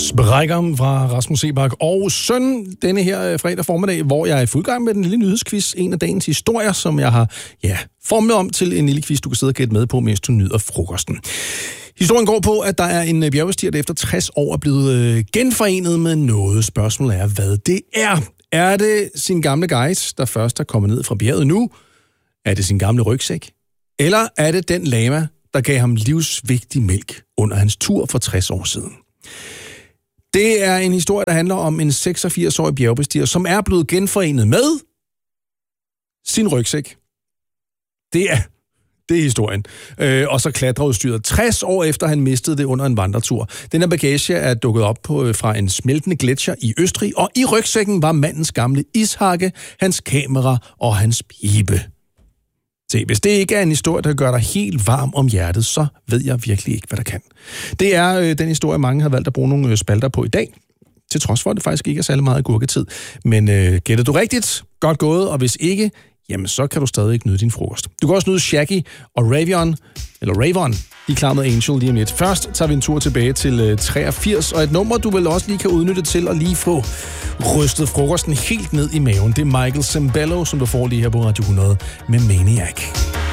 Sprækker fra Rasmus Seebach og søn denne her fredag formiddag, hvor jeg er i fuld gang med den lille nyhedsquiz. En af dagens historier, som jeg har formet om til en lille quiz, du kan sidde og gætte med på, mens du nyder frokosten. Historien går på, at der er en bjergbestiger, der efter 60 år er blevet genforenet med noget. Spørgsmålet er, hvad det er. Er det sin gamle guide, der først er kommet ned fra bjerget nu? Er det sin gamle rygsæk? Eller er det den lama, der gav ham livsvigtig mælk under hans tur for 60 år siden? Det er en historie, der handler om en 86-årig bjergbestiger, som er blevet genforenet med sin rygsæk. Det er historien. Og så klatreudstyret 60 år efter, han mistede det under en vandretur. Den her bagage er dukket op fra en smeltende gletsjer i Østrig, og i rygsækken var mandens gamle ishakke, hans kamera og hans pibe. Se, hvis det ikke er en historie, der gør dig helt varm om hjertet, så ved jeg virkelig ikke, hvad der kan. Det er den historie, mange har valgt at bruge nogle spalter på i dag, til trods for, at det faktisk ikke er særlig meget gurketid. Men gætter du rigtigt? Godt gået, og hvis ikke, jamen så kan du stadig ikke nyde din frokost. Du kan også nyde Shaggy og Ravon, de er klar med Angel lige om lidt. Først tager vi en tur tilbage til 83, og et nummer, du vel også lige kan udnytte til at lige få rystet frokosten helt ned i maven. Det er Michael Sembello, som du får lige her på Radio 100 med Maniac.